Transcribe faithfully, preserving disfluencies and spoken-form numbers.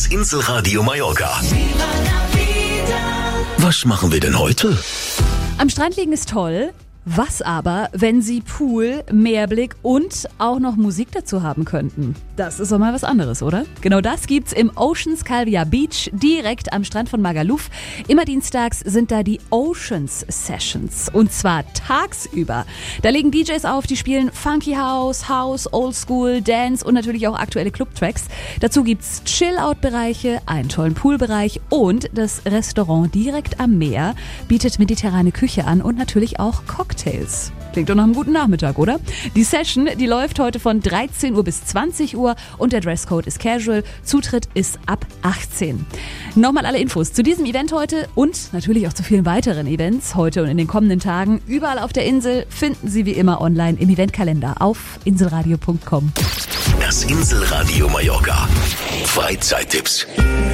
Das Inselradio Mallorca. Was machen wir denn heute? Am Strand liegen ist toll. Was aber, wenn Sie Pool, Meerblick und auch noch Musik dazu haben könnten? Das ist doch mal was anderes, oder? Genau das gibt's im Oceans Calvia Beach, direkt am Strand von Magaluf. Immer dienstags sind da die Oceans Sessions. Und zwar tagsüber. Da legen D Js auf, die spielen Funky House, House, Oldschool, Dance und natürlich auch aktuelle Clubtracks. Dazu gibt's Chill-Out-Bereiche, einen tollen Poolbereich und das Restaurant direkt am Meer bietet mediterrane Küche an und natürlich auch Cocktails. Klingt doch nach einem guten Nachmittag, oder? Die Session, die läuft heute von dreizehn Uhr bis zwanzig Uhr und der Dresscode ist casual. Zutritt ist ab achtzehn. Nochmal alle Infos zu diesem Event heute und natürlich auch zu vielen weiteren Events heute und in den kommenden Tagen. Überall auf der Insel finden Sie wie immer online im Eventkalender auf inselradio punkt com. Das Inselradio Mallorca. Freizeittipps.